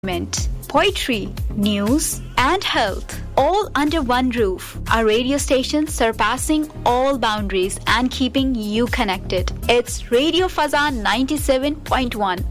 poetry, news, and health, all under one roof. Our radio station surpassing all boundaries and keeping you connected. It's Radio Fazan 97.1,